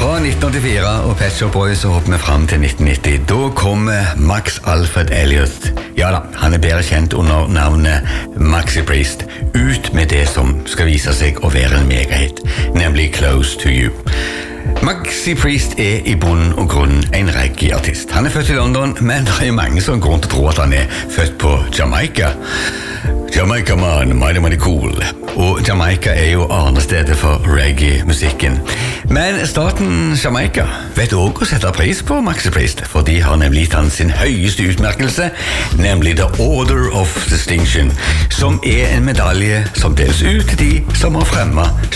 Fra 1984 og Pet Shop Boys så hopper vi frem til 1990. Da kommer Max Alfred Elliott. Ja da, han er bedre kjent under navnet Maxi Priest. Ut med det som skal vise seg å være en megahit, nemlig Close to You. Maxi Priest er i bunn og grunn en reggae-artist. Han er født i London, men det er mange som går rundt og tror at han er født på Jamaica. Jamaica man, mighty cool. Og Jamaica er jo arnestedet for reggae-musikken. Men staten Jamaica vet også å sette pris på Maxi Priest, for de har nemlig gitt han sin høyeste utmerkelse, nemlig The Order of Distinction, som er en medalje som deles ut til de som har fremmet